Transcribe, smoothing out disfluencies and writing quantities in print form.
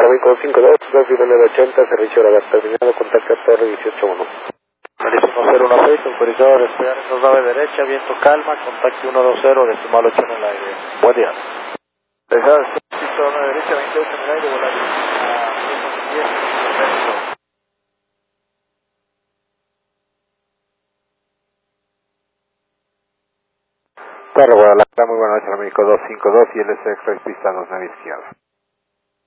Paramédico 252, Desfile 980, servicio de radar terminado, contacto Torre 181. Marísimo 016, autorizado a despegar en 29 derecha, viento calma, contacto 120, decimal 8 en el aire. Buen día. Dejado 9 derecha, 28 en el aire, volar a 10, perfecto. Torre Guadalajara, muy buenas noches, México 252 y el SX pista 29 izquierda.